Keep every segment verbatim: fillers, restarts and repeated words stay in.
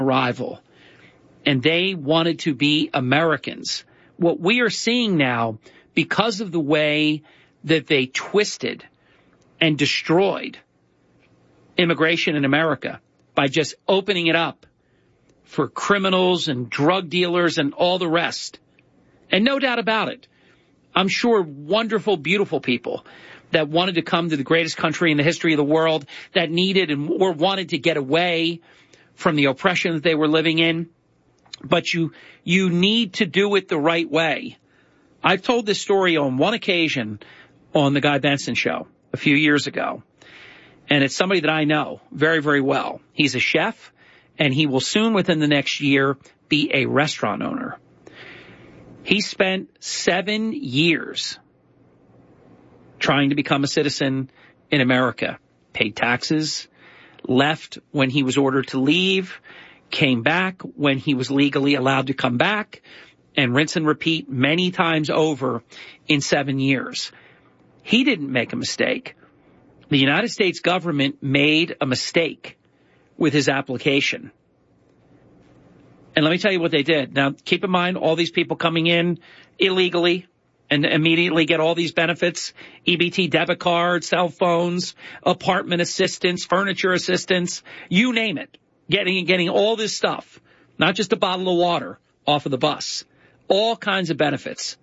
arrival, and they wanted to be Americans. What we are seeing now, because of the way that they twisted and destroyed immigration in America by just opening it up for criminals and drug dealers and all the rest. And no doubt about it, I'm sure wonderful, beautiful people that wanted to come to the greatest country in the history of the world, that needed and or wanted to get away from the oppression that they were living in. But you you need to do it the right way. I've told this story on one occasion on the Guy Benson show a few years ago. And it's somebody that I know very, very well. He's a chef, and he will soon, within the next year, be a restaurant owner. He spent seven years trying to become a citizen in America, paid taxes, left when he was ordered to leave, came back when he was legally allowed to come back, and rinse and repeat many times over in seven years. He didn't make a mistake. The United States government made a mistake with his application. And let me tell you what they did. Now, keep in mind, all these people coming in illegally and immediately get all these benefits, E B T debit cards, cell phones, apartment assistance, furniture assistance, you name it, getting getting all this stuff, not just a bottle of water off of the bus, all kinds of benefits.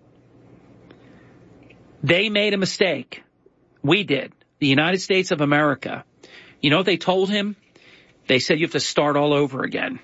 They made a mistake. We did. The United States of America. You know what they told him? They said you have to start all over again.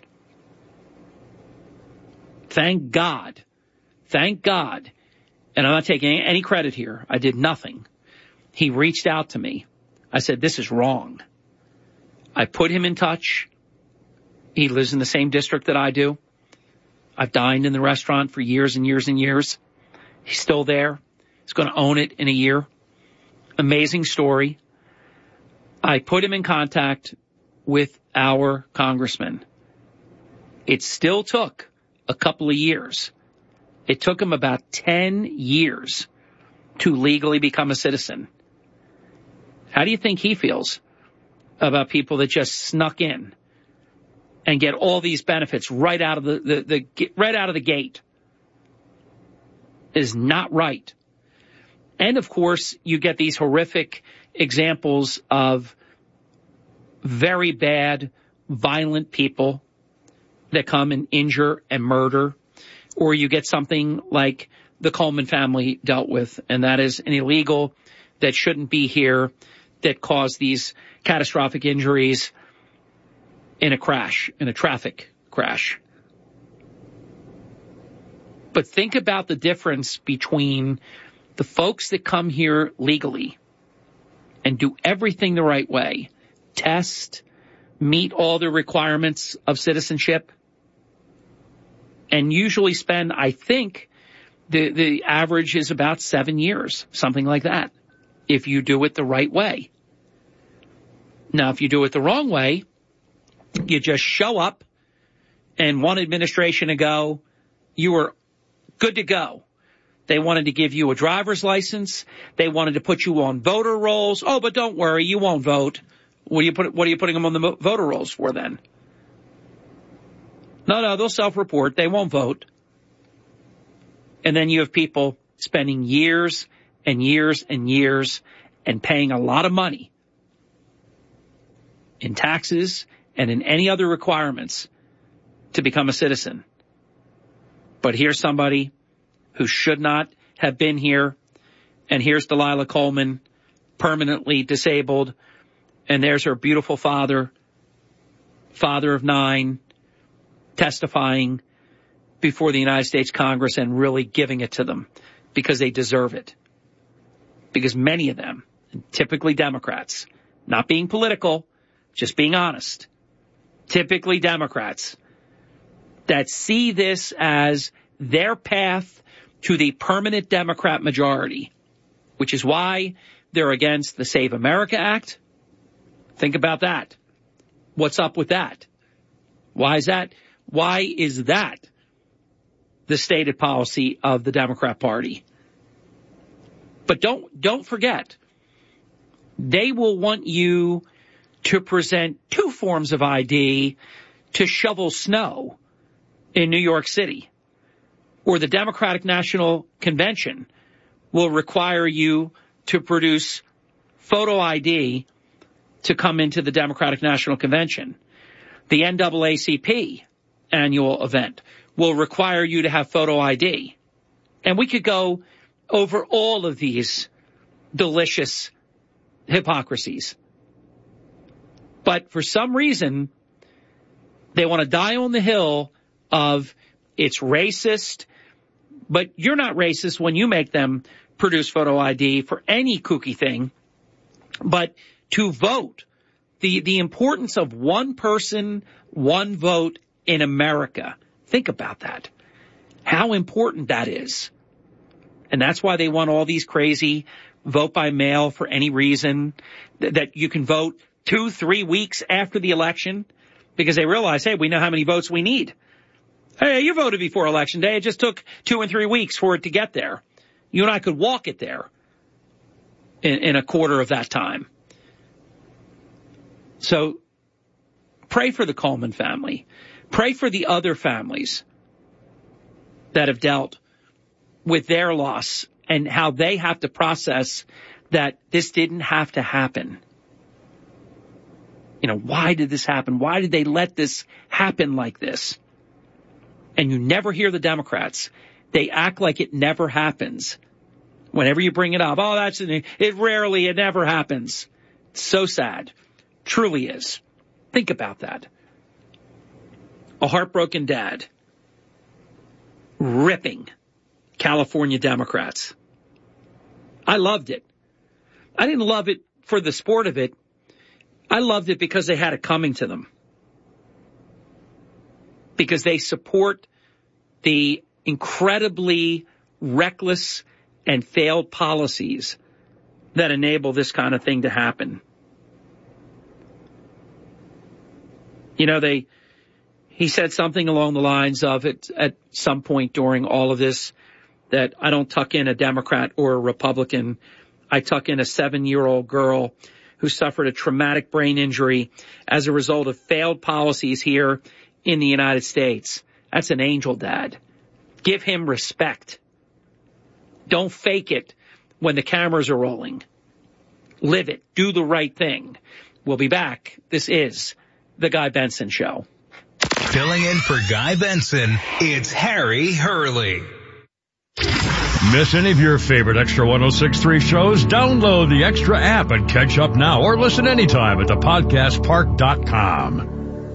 Thank God. Thank God. And I'm not taking any credit here. I did nothing. He reached out to me. I said, this is wrong. I put him in touch. He lives in the same district that I do. I've dined in the restaurant for years and years and years. He's still there. He's going to own it in a year. Amazing story. I put him in contact with our congressman. It still took a couple of years. It took him about ten years to legally become a citizen. How do you think he feels about people that just snuck in and get all these benefits right out of the, the, the right out of the gate? It is not right. And, of course, you get these horrific examples of very bad, violent people that come and injure and murder. Or you get something like the Coleman family dealt with, and that is an illegal that shouldn't be here that caused these catastrophic injuries in a crash, in a traffic crash. But think about the difference between the folks that come here legally and do everything the right way, test, meet all the requirements of citizenship, and usually spend, I think, the, the average is about seven years, something like that, if you do it the right way. Now, if you do it the wrong way, you just show up, and one administration ago, you were good to go. They wanted to give you a driver's license. They wanted to put you on voter rolls. Oh, but don't worry, you won't vote. What are you, put, what are you putting them on the voter rolls for then? No, no, they'll self-report. They won't vote. And then you have people spending years and years and years and paying a lot of money in taxes and in any other requirements to become a citizen. But here's somebody who should not have been here, and here's Delilah Coleman, permanently disabled, and there's her beautiful father, father of nine, testifying before the United States Congress and really giving it to them because they deserve it. Because many of them, typically Democrats, not being political, just being honest, typically Democrats that see this as their path to the permanent Democrat majority, which is why they're against the Save America Act. Think about that. What's up with that? Why is that? Why is that the stated policy of the Democrat Party? But don't, don't forget, they will want you to present two forms of I D to shovel snow in New York City, or the Democratic National Convention will require you to produce photo I D to come into the Democratic National Convention. The N double A C P annual event will require you to have photo I D. And we could go over all of these delicious hypocrisies. But for some reason, they want to die on the hill of it's racist, but you're not racist when you make them produce photo I D for any kooky thing. But to vote, the, the importance of one person, one vote in America. Think about that. How important that is. And that's why they want all these crazy vote by mail for any reason, that you can vote two, three weeks after the election, because they realize, hey, we know how many votes we need. Hey, you voted before Election Day. It just took two and three weeks for it to get there. You and I could walk it there in, in a quarter of that time. So pray for the Coleman family. Pray for the other families that have dealt with their loss and how they have to process that this didn't have to happen. You know, why did this happen? Why did they let this happen like this? And you never hear the Democrats. They act like it never happens. Whenever you bring it up, oh, that's, it rarely, it never happens. It's so sad. Truly is. Think about that. A heartbroken dad ripping California Democrats. I loved it. I didn't love it for the sport of it. I loved it because they had it coming to them. Because they support the incredibly reckless and failed policies that enable this kind of thing to happen. You know, they, he said something along the lines of it at some point during all of this, that I don't tuck in a Democrat or a Republican. I tuck in a seven-year-old girl who suffered a traumatic brain injury as a result of failed policies here in the United States. That's an angel, Dad. Give him respect. Don't fake it when the cameras are rolling. Live it. Do the right thing. We'll be back. This is The Guy Benson Show. Filling in for Guy Benson, it's Harry Hurley. Miss any of your favorite Extra one oh six point three shows? Download the Extra app and catch up now, or listen anytime at the podcast park dot com.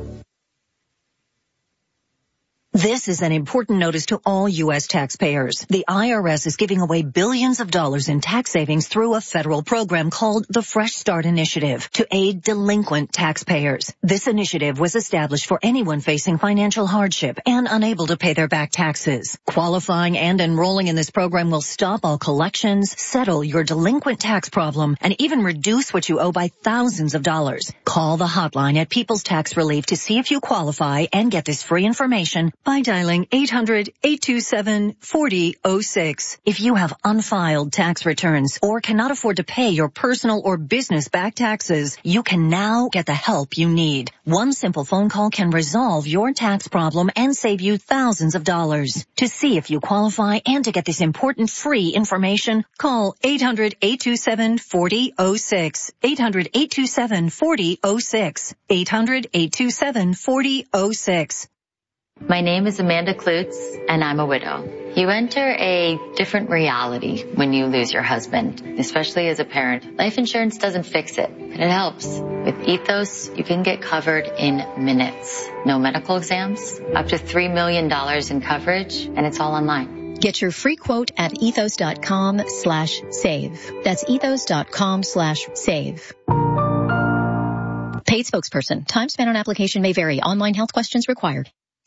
This is an important notice to all U S taxpayers. The I R S is giving away billions of dollars in tax savings through a federal program called the Fresh Start Initiative to aid delinquent taxpayers. This initiative was established for anyone facing financial hardship and unable to pay their back taxes. Qualifying and enrolling in this program will stop all collections, settle your delinquent tax problem, and even reduce what you owe by thousands of dollars. Call the hotline at People's Tax Relief to see if you qualify and get this free information by dialing eight hundred, eight two seven, four zero zero six. If you have unfiled tax returns or cannot afford to pay your personal or business back taxes, you can now get the help you need. One simple phone call can resolve your tax problem and save you thousands of dollars. To see if you qualify and to get this important free information, call eight hundred, eight two seven, four zero zero six. eight hundred, eight two seven, four zero zero six. eight hundred, eight two seven, four zero zero six. My name is Amanda Klutz, and I'm a widow. You enter a different reality when you lose your husband, especially as a parent. Life insurance doesn't fix it, but it helps. With Ethos, you can get covered in minutes. No medical exams, up to three million dollars in coverage, and it's all online. Get your free quote at ethos.com slash save. That's ethos.com slash save. Paid spokesperson. Time spent on application may vary. Online health questions required.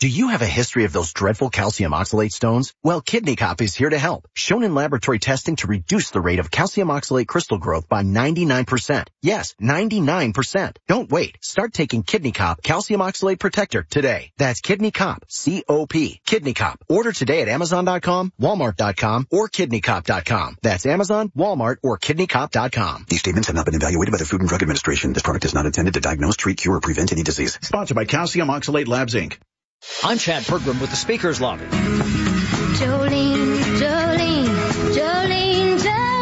Do you have a history of those dreadful calcium oxalate stones? Well, Kidney Cop is here to help. Shown in laboratory testing to reduce the rate of calcium oxalate crystal growth by ninety-nine percent. Yes, ninety-nine percent. Don't wait. Start taking Kidney Cop Calcium Oxalate Protector today. That's Kidney Cop, C O P. Kidney Cop. Order today at Amazon dot com, Walmart dot com, or Kidney Cop dot com. That's Amazon, Walmart, or Kidney Cop dot com. These statements have not been evaluated by the Food and Drug Administration. This product is not intended to diagnose, treat, cure, or prevent any disease. Sponsored by Calcium Oxalate Labs, Incorporated. I'm Chad Pergram with the Speakers Lobby. Jolene, Jolene, Jolene,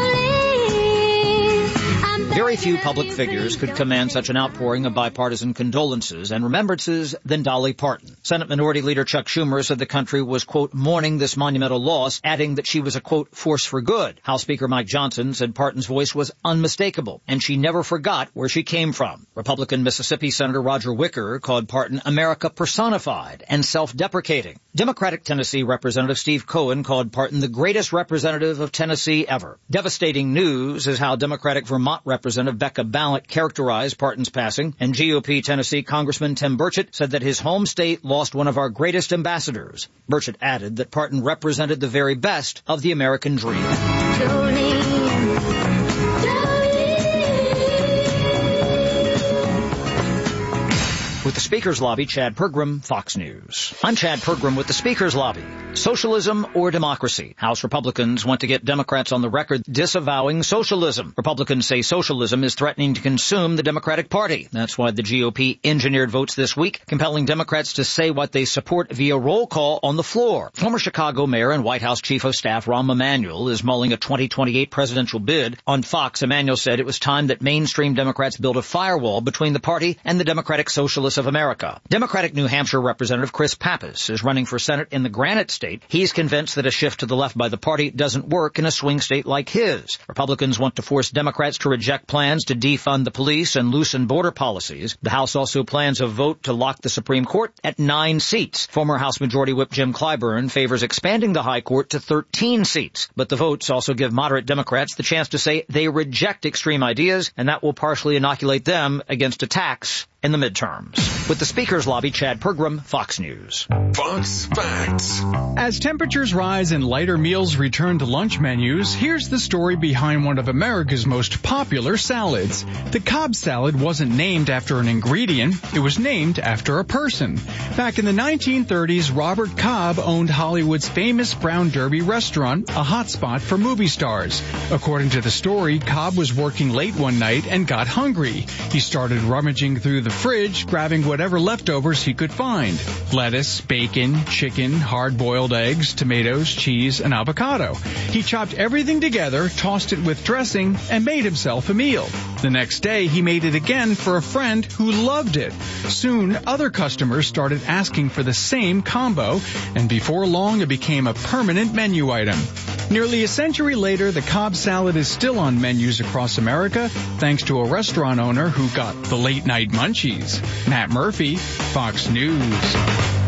Jolene. I'm Very few public figures could command such an outpouring of bipartisan condolences and remembrances than Dolly Parton. Senate Minority Leader Chuck Schumer said the country was, quote, mourning this monumental loss, adding that she was a, quote, force for good. House Speaker Mike Johnson said Parton's voice was unmistakable, and she never forgot where she came from. Republican Mississippi Senator Roger Wicker called Parton America personified and self-deprecating. Democratic Tennessee Representative Steve Cohen called Parton the greatest representative of Tennessee ever. Devastating news is how Democratic Vermont Representative Becca Balint characterized Parton's passing, and G O P Tennessee Congressman Tim Burchett said that his home state lost one of our greatest ambassadors. Burchett added that Parton represented the very best of the American dream. Jolene. With the Speaker's Lobby, Chad Pergram, Fox News. I'm Chad Pergram with the Speaker's Lobby. Socialism or democracy? House Republicans want to get Democrats on the record disavowing socialism. Republicans say socialism is threatening to consume the Democratic Party. That's why the G O P engineered votes this week, compelling Democrats to say what they support via roll call on the floor. Former Chicago Mayor and White House Chief of Staff Rahm Emanuel is mulling a twenty twenty-eight presidential bid. On Fox, Emanuel said it was time that mainstream Democrats build a firewall between the party and the Democratic Socialists of America. Democratic New Hampshire Representative Chris Pappas is running for Senate in the Granite State. He's convinced that a shift to the left by the party doesn't work in a swing state like his. Republicans want to force Democrats to reject plans to defund the police and loosen border policies. The House also plans a vote to lock the Supreme Court at nine seats. Former House Majority Whip Jim Clyburn favors expanding the High Court to thirteen seats. But the votes also give moderate Democrats the chance to say they reject extreme ideas, and that will partially inoculate them against attacks in the midterms. With the Speaker's Lobby, Chad Pergram, Fox News. Fox Facts. As temperatures rise and lighter meals return to lunch menus, here's the story behind one of America's most popular salads. The Cobb salad wasn't named after an ingredient, it was named after a person. Back in the nineteen thirties, Robert Cobb owned Hollywood's famous Brown Derby restaurant, a hotspot for movie stars. According to the story, Cobb was working late one night and got hungry. He started rummaging through the fridge, grabbing whatever leftovers he could find. Lettuce, bacon, chicken, hard-boiled eggs, tomatoes, cheese, and avocado. He chopped everything together, tossed it with dressing, and made himself a meal. The next day, he made it again for a friend who loved it. Soon, other customers started asking for the same combo, and before long, it became a permanent menu item. Nearly a century later, the Cobb salad is still on menus across America, thanks to a restaurant owner who got the late-night munchies. Matt Murphy, Fox News.